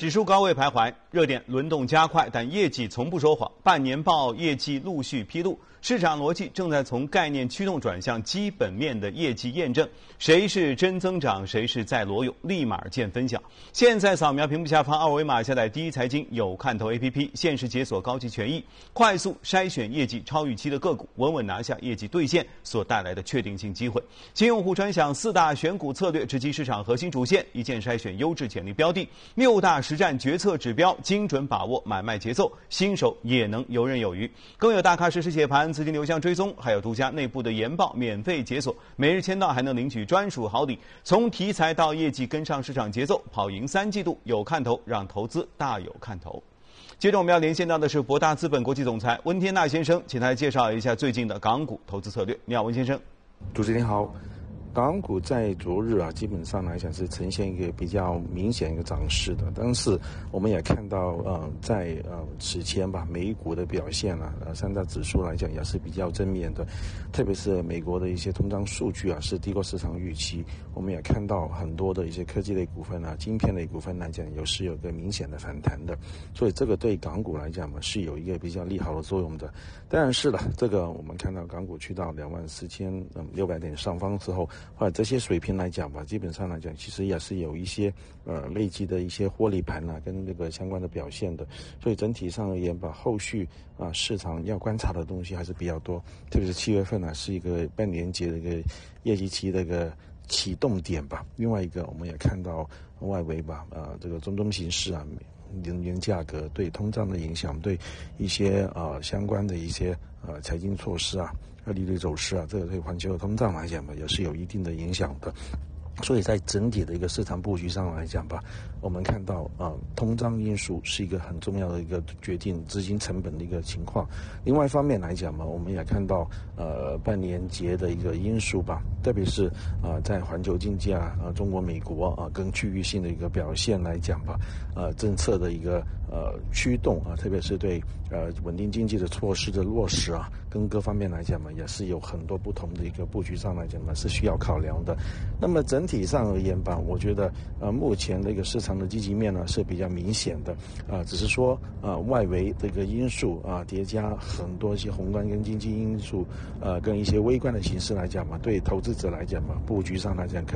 指数高位徘徊，热点轮动加快，但业绩从不说谎。半年报业绩陆续披露，市场逻辑正在从概念驱动转向基本面的业绩验证。谁是真增长，谁是在裸泳，立马见分晓。现在扫描屏幕下方二维码，下载第一财经有看头 APP， 限时解锁高级权益，快速筛选业绩超预期的个股，稳稳拿下业绩兑现所带来的确定性机会。新用户专享4大选股策略，直击市场核心主线，一键筛选优质潜力标的，6大实战决策指标，精准把握买卖节奏，新手也能游刃有余。更有大咖实时解盘、资金流向追踪，还有独家内部的研报免费解锁，每日签到还能领取专属好礼。从题材到业绩，跟上市场节奏，跑赢3季度，有看头，让投资大有看头。接着我们要连线到的是博大资本国际总裁温天纳先生，请他来介绍一下最近的港股投资策略。你好，温先生。 主持人好。港股在昨日基本上来讲是呈现一个比较明显一个涨势的，但是我们也看到在此前吧，美股的表现3大指数来讲也是比较正面的，特别是美国的一些通胀数据是低过市场预期。我们也看到很多的一些科技类股份晶片类股份来讲有个明显的反弹的，所以这个对港股来讲是有一个比较利好的作用的。但是这个我们看到港股去到24,600点上方之后，或者这些水平来讲吧，基本上来讲其实也是有一些累积的一些获利盘跟这个相关的表现的，所以整体上而言吧，后续市场要观察的东西还是比较多，特别是7月份是一个半年节的一个业绩期的一个启动点吧。另外一个我们也看到外围吧，这个中形势能源价格对通胀的影响，对一些相关的一些财经措施利率走势这个对环球的通胀来讲吧，也是有一定的影响的。所以在整体的一个市场布局上来讲吧，我们看到通胀因素是一个很重要的一个决定资金成本的一个情况。另外一方面来讲嘛，我们也看到半年节的一个因素吧，特别是在环球经济中国、美国跟区域性的一个表现来讲吧，政策的一个驱动特别是对稳定经济的措施的落实跟各方面来讲嘛，也是有很多不同的一个布局上来讲嘛，是需要考量的。那么整体上而言吧，我觉得目前的一个市场的积极面是比较明显的只是说外围的一个因素叠加很多一些宏观跟经济因素跟一些微观的形势来讲嘛，对投资者来讲嘛，布局上来讲